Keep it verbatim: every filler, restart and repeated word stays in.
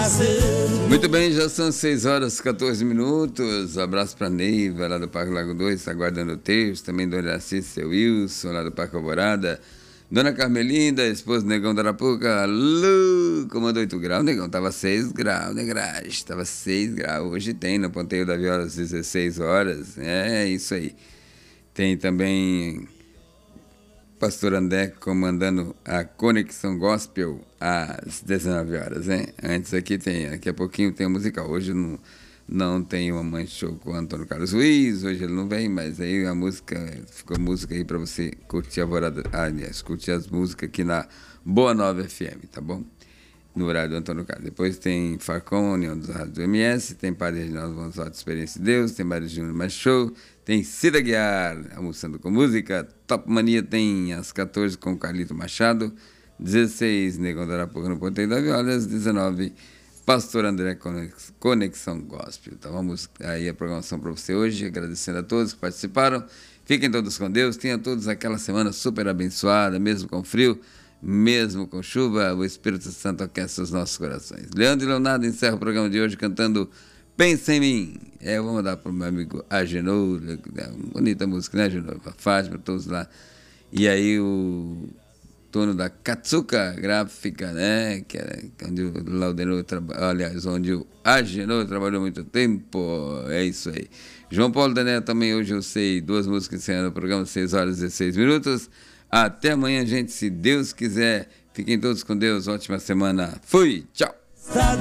Muito bem, já são seis horas e quatorze minutos. Abraço para Neiva, lá do Parque Lago dois, está aguardando o texto. Também Dona Iraci, seu Wilson, lá do Parque Alvorada. Dona Carmelinda, esposa do Negão da Arapuca. Alô, comando oito graus. Negão, tava seis graus, negragem. Tava seis graus. Hoje tem no Ponteio da Viola às dezesseis horas. É isso aí. Tem também Pastor André comandando a Conexão Gospel às dezenove horas, hein? Antes aqui tem, daqui a pouquinho tem a musical. Hoje não, não tem uma mãe show com o Antônio Carlos Ruiz, hoje ele não vem, mas aí a música, ficou música aí para você curtir a vorada, aliás, curtir as músicas aqui na Boa Nova F M, tá bom? No horário do Antônio Carlos. Depois tem Farcon, União dos Rádios do M S, tem Padre Reginaldo Gonçalves, Experiência de Deus, tem Mário Júnior Mais Show, tem Cida Guiar, almoçando com música, Top Mania tem às quatorze com Carlito Machado, dezesseis, Negão da Arapuca no Ponteio da Viola, às dezenove, Pastor André Conexão Gospel. Então vamos aí a programação para você hoje, agradecendo a todos que participaram. Fiquem todos com Deus, tenham todos aquela semana super abençoada, mesmo com frio, mesmo com chuva, o Espírito Santo aquece os nossos corações. Leandro e Leonardo encerra o programa de hoje cantando Pensa em Mim. É, eu vou mandar para o meu amigo Agenor, bonita música, né, Agenor? Para Fátima, todos lá. E aí o dono da Katsuka Gráfica, né, que era onde o Laudenor trabalhou, aliás, onde o Agenor trabalhou muito tempo, é isso aí. João Paulo Daniel também, hoje eu sei, duas músicas encerrando o programa, seis horas e dezesseis minutos. Até amanhã, gente, se Deus quiser. Fiquem todos com Deus. Ótima semana. Fui. Tchau.